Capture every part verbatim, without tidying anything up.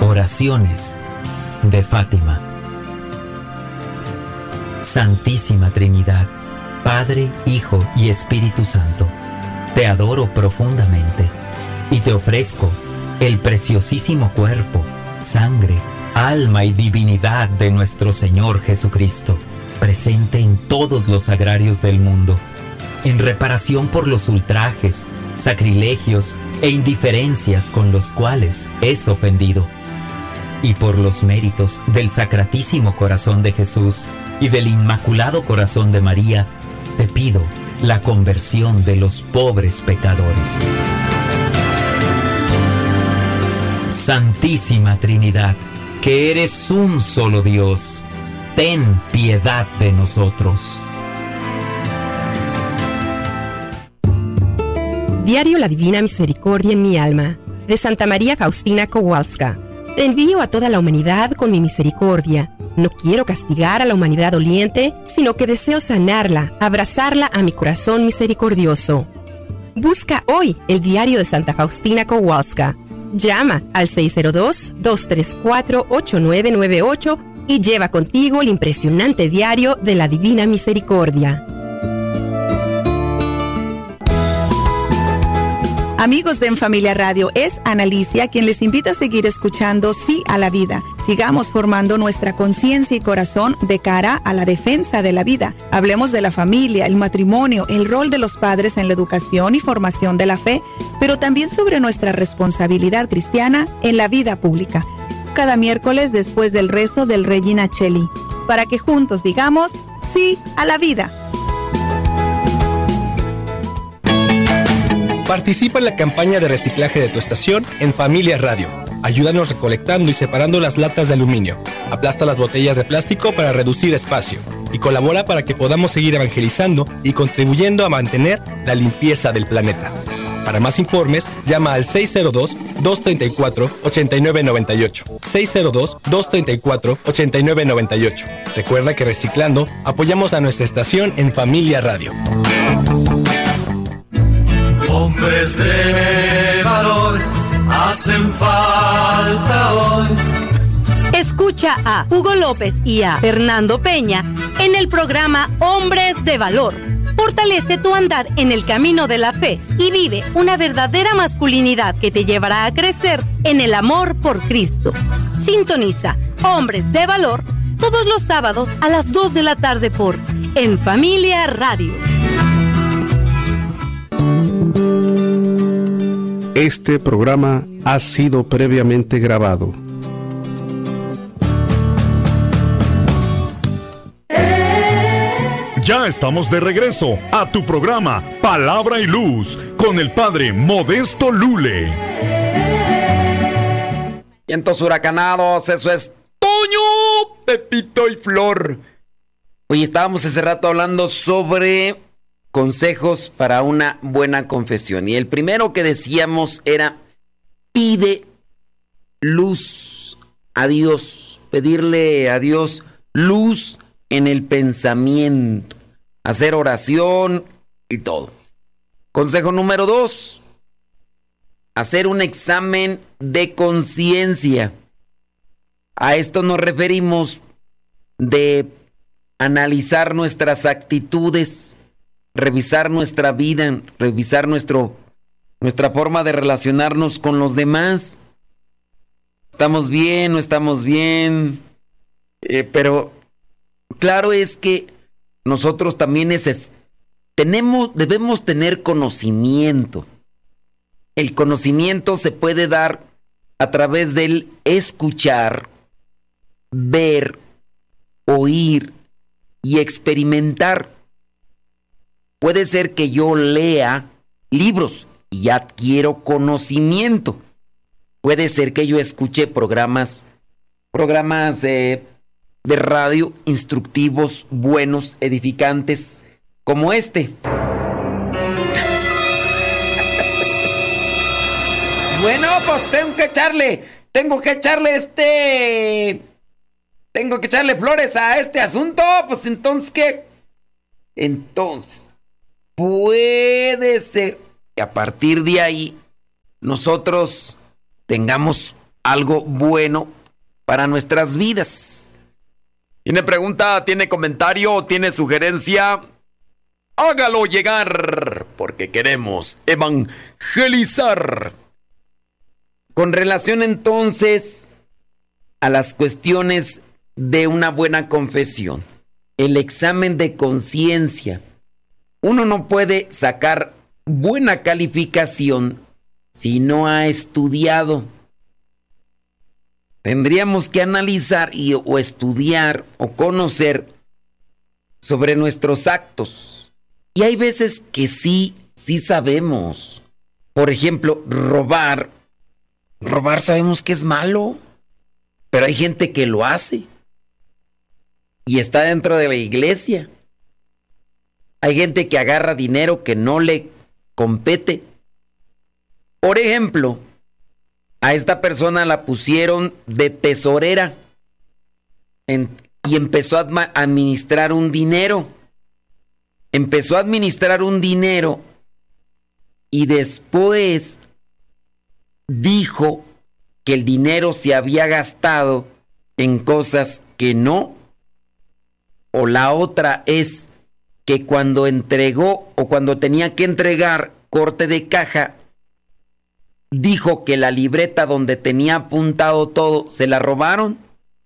Oraciones de Fátima. Santísima Trinidad, Padre, Hijo y Espíritu Santo, te adoro profundamente y te ofrezco el preciosísimo cuerpo, sangre, alma y divinidad de nuestro Señor Jesucristo, presente en todos los sagrarios del mundo, en reparación por los ultrajes, sacrilegios e indiferencias con los cuales es ofendido, y por los méritos del Sacratísimo Corazón de Jesús y del Inmaculado Corazón de María, te pido la conversión de los pobres pecadores. Santísima Trinidad, que eres un solo Dios, ten piedad de nosotros. Diario La Divina Misericordia en mi alma, de Santa María Faustina Kowalska. Te envío a toda la humanidad con mi misericordia. No quiero castigar a la humanidad doliente, sino que deseo sanarla, abrazarla a mi corazón misericordioso. Busca hoy el diario de Santa Faustina Kowalska. Llama al seis cero dos, dos tres cuatro, ocho nueve nueve ocho y lleva contigo el impresionante diario de la Divina Misericordia. Amigos de En Familia Radio, es Analicia quien les invita a seguir escuchando Sí a la Vida. Sigamos formando nuestra conciencia y corazón de cara a la defensa de la vida. Hablemos de la familia, el matrimonio, el rol de los padres en la educación y formación de la fe, pero también sobre nuestra responsabilidad cristiana en la vida pública. Cada miércoles después del rezo del Regina Coeli, para que juntos digamos Sí a la Vida. Participa en la campaña de reciclaje de tu estación en Familia Radio. Ayúdanos recolectando y separando las latas de aluminio. Aplasta las botellas de plástico para reducir espacio. Y colabora para que podamos seguir evangelizando y contribuyendo a mantener la limpieza del planeta. Para más informes, llama al seis cero dos, dos tres cuatro, ocho nueve nueve ocho. seis cero dos, dos tres cuatro, ocho nueve nueve ocho. Recuerda que reciclando apoyamos a nuestra estación en Familia Radio. Hombres de valor hacen falta hoy. Escucha a Hugo López y a Fernando Peña en el programa Hombres de Valor. Fortalece tu andar en el camino de la fe y vive una verdadera masculinidad que te llevará a crecer en el amor por Cristo. Sintoniza Hombres de Valor todos los sábados a las dos de la tarde por En Familia Radio. Este programa ha sido previamente grabado. Ya estamos de regreso a tu programa Palabra y Luz con el Padre Modesto Lule. Vientos huracanados, eso es Toño, Pepito y Flor. Hoy estábamos hace rato hablando sobre consejos para una buena confesión. Y el primero que decíamos era: pide luz a Dios, pedirle a Dios luz en el pensamiento, hacer oración y todo. Consejo número dos: hacer un examen de conciencia. A esto nos referimos de analizar nuestras actitudes, revisar nuestra vida, revisar nuestro, nuestra forma de relacionarnos con los demás. ¿Estamos bien? ¿No estamos bien? Eh, pero claro es que nosotros también es, tenemos, debemos tener conocimiento. El conocimiento se puede dar a través del escuchar, ver, oír y experimentar. Puede ser que yo lea libros y adquiero conocimiento. Puede ser que yo escuche programas, programas eh, de radio instructivos, buenos, edificantes, como este. Bueno, pues tengo que echarle, tengo que echarle este, tengo que echarle flores a este asunto. Pues entonces, ¿qué? Entonces puede ser que a partir de ahí nosotros tengamos algo bueno para nuestras vidas. ¿Tiene pregunta, tiene comentario o tiene sugerencia? Hágalo llegar, porque queremos evangelizar. Con relación entonces a las cuestiones de una buena confesión, el examen de conciencia. Uno no puede sacar buena calificación si no ha estudiado. Tendríamos que analizar y, o estudiar o conocer sobre nuestros actos. Y hay veces que sí, sí sabemos. Por ejemplo, robar. Robar sabemos que es malo, pero hay gente que lo hace y está dentro de la iglesia. Hay gente que agarra dinero que no le compete. Por ejemplo, a esta persona la pusieron de tesorera en, y empezó a administrar un dinero. Empezó a administrar un dinero y después dijo que el dinero se había gastado en cosas que no. O la otra es que cuando entregó o cuando tenía que entregar corte de caja, dijo que la libreta donde tenía apuntado todo se la robaron.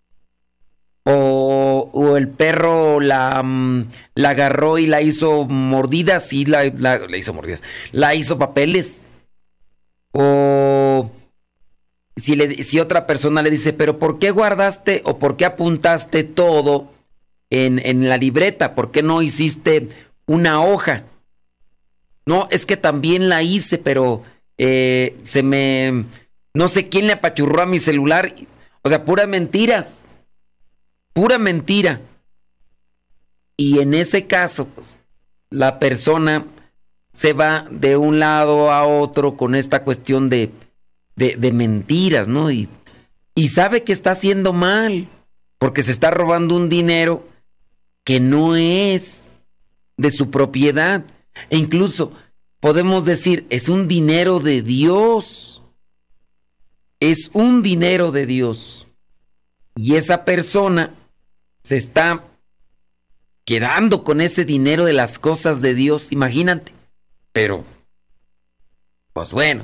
O, o el perro la, la agarró y la hizo mordidas, sí, la, la, la hizo mordidas, la hizo papeles. O si, le, si otra persona le dice, pero ¿por qué guardaste o por qué apuntaste todo en, en la libreta? ¿Por qué no hiciste una hoja? No, es que también la hice, pero eh, se me... no sé quién le apachurró a mi celular. O sea, puras mentiras. Pura mentira. Y en ese caso, pues, la persona se va de un lado a otro con esta cuestión de, de, de mentiras, ¿no? Y, y sabe que está haciendo mal, porque se está robando un dinero que no es de su propiedad. E incluso podemos decir, es un dinero de Dios. Es un dinero de Dios. Y esa persona se está quedando con ese dinero de las cosas de Dios, imagínate. Pero, pues bueno,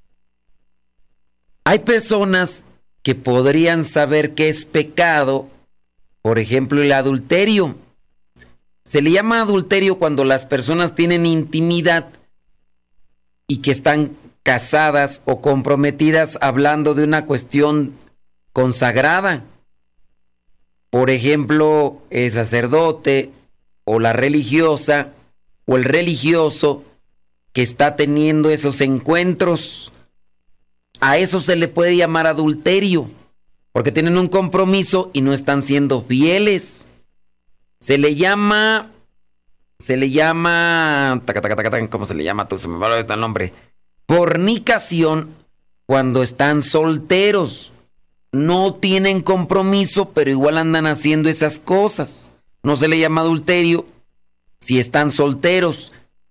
hay personas que podrían saber que es pecado, por ejemplo, el adulterio. Se le llama adulterio cuando las personas tienen intimidad y que están casadas o comprometidas hablando de una cuestión consagrada. Por ejemplo, el sacerdote o la religiosa o el religioso que está teniendo esos encuentros. A eso se le puede llamar adulterio, porque tienen un compromiso y no están siendo fieles. Se le llama, se le llama, ¿cómo se le llama? Tú, se me va a olvidar el nombre. Fornicación cuando están solteros. No tienen compromiso, pero igual andan haciendo esas cosas. No se le llama adulterio si están solteros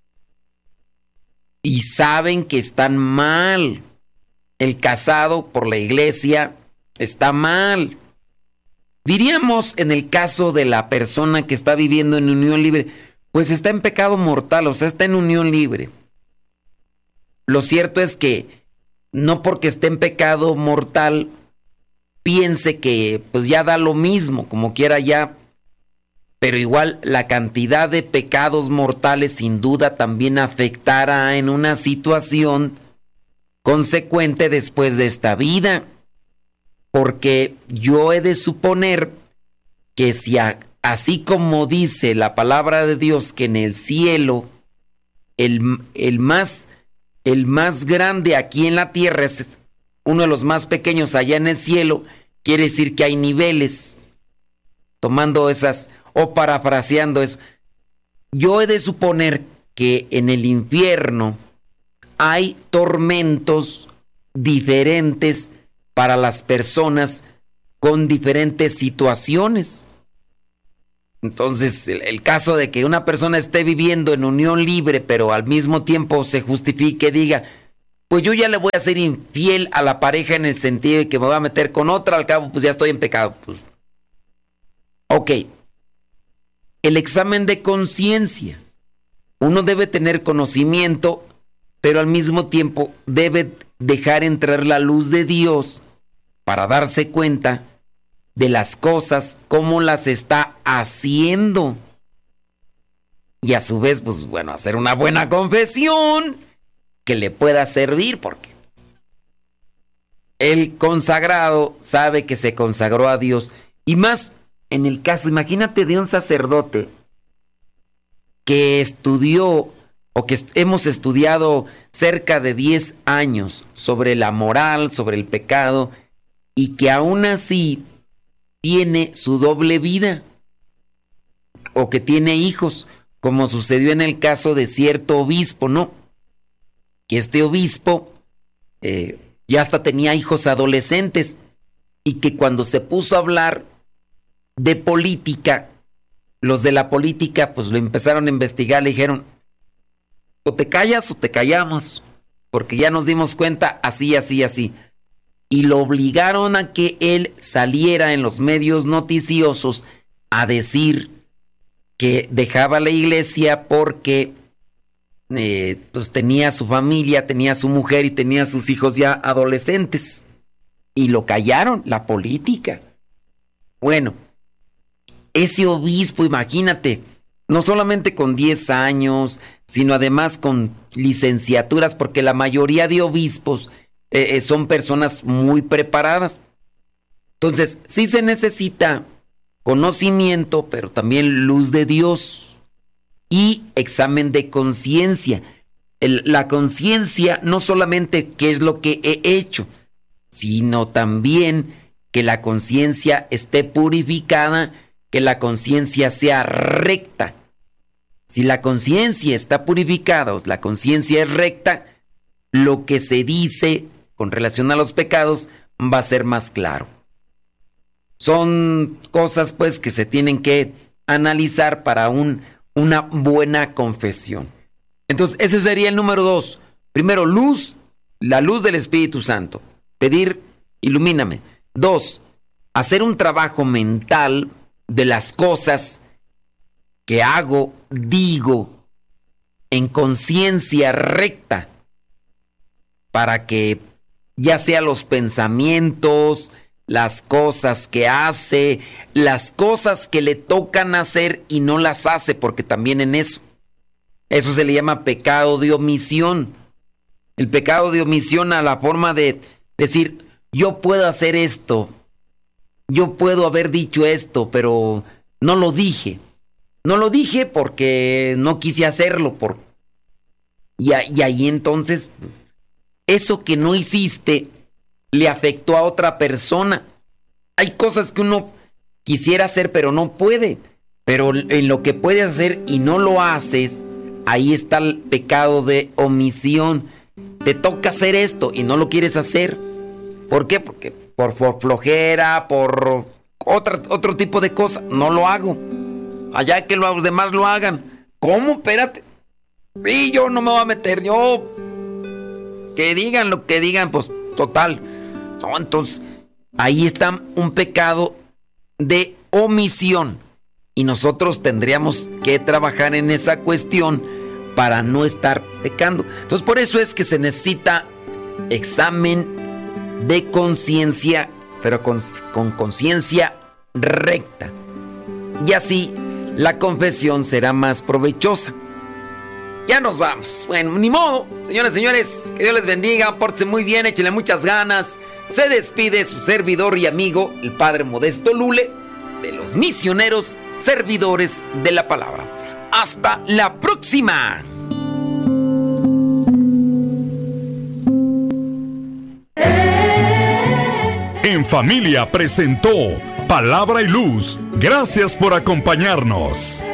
y saben que están mal. El casado por la iglesia está mal. Diríamos en el caso de la persona que está viviendo en unión libre, pues está en pecado mortal, o sea, está en unión libre. Lo cierto es que no porque esté en pecado mortal piense que pues ya da lo mismo, como quiera ya, pero igual la cantidad de pecados mortales sin duda también afectará en una situación consecuente después de esta vida, porque yo he de suponer que si a, así como dice la palabra de Dios que en el cielo el, el más el más grande aquí en la tierra es uno de los más pequeños allá en el cielo, quiere decir que hay niveles, tomando esas o parafraseando eso. Yo he de suponer que en el infierno hay tormentos diferentes para las personas con diferentes situaciones. Entonces, el, el caso de que una persona esté viviendo en unión libre, pero al mismo tiempo se justifique, diga, pues yo ya le voy a ser infiel a la pareja en el sentido de que me voy a meter con otra, al cabo pues ya estoy en pecado. Pues, ok, el examen de conciencia. Uno debe tener conocimiento, pero al mismo tiempo debe dejar entrar la luz de Dios para darse cuenta de las cosas, cómo las está haciendo. Y a su vez, pues bueno, hacer una buena confesión que le pueda servir, porque el consagrado sabe que se consagró a Dios. Y más en el caso, imagínate, de un sacerdote que estudió o que est- hemos estudiado cerca de diez años sobre la moral, sobre el pecado, y que aún así tiene su doble vida, o que tiene hijos, como sucedió en el caso de cierto obispo, ¿no? Que este obispo eh, ya hasta tenía hijos adolescentes, y que cuando se puso a hablar de política, los de la política pues lo empezaron a investigar, le dijeron, o te callas o te callamos, porque ya nos dimos cuenta así, así, así. Y lo obligaron a que él saliera en los medios noticiosos a decir que dejaba la iglesia porque eh, pues tenía su familia, tenía su mujer y tenía sus hijos ya adolescentes. Y lo callaron, la política. Bueno, ese obispo, imagínate, no solamente con diez años, sino además con licenciaturas, porque la mayoría de obispos eh, son personas muy preparadas. Entonces, sí se necesita conocimiento, pero también luz de Dios y examen de conciencia. La conciencia no solamente qué es lo que he hecho, sino también que la conciencia esté purificada, que la conciencia sea recta. Si la conciencia está purificada, o la conciencia es recta, lo que se dice con relación a los pecados va a ser más claro. Son cosas pues que se tienen que analizar para un, una buena confesión. Entonces, ese sería el número dos. Primero, luz, la luz del Espíritu Santo. Pedir, ilumíname. Dos, hacer un trabajo mental de las cosas que hago, digo, en conciencia recta, para que ya sea los pensamientos, las cosas que hace, las cosas que le tocan hacer y no las hace, porque también en eso, eso se le llama pecado de omisión. El pecado de omisión a la forma de decir, yo puedo hacer esto, yo puedo haber dicho esto, pero no lo dije. No lo dije porque no quise hacerlo. Por... Y, a, y ahí entonces, eso que no hiciste le afectó a otra persona. Hay cosas que uno quisiera hacer pero no puede. Pero en lo que puedes hacer y no lo haces, ahí está el pecado de omisión. Te toca hacer esto y no lo quieres hacer. ¿Por qué? Porque por, por flojera, por otra, otro tipo de cosas. No lo hago. Allá que los demás lo hagan. ¿Cómo? Espérate. Sí, yo no me voy a meter. Yo... Que digan lo que digan, pues total. No, entonces, ahí está un pecado de omisión. Y nosotros tendríamos que trabajar en esa cuestión para no estar pecando. Entonces, por eso es que se necesita examen de conciencia, pero con, con conciencia recta. Y así la confesión será más provechosa. Ya nos vamos. Bueno, ni modo. Señoras y señores, que Dios les bendiga. Pórtense muy bien, échenle muchas ganas. Se despide su servidor y amigo, el Padre Modesto Lule, de los misioneros servidores de la palabra. Hasta la próxima. En Familia presentó Palabra y Luz. Gracias por acompañarnos.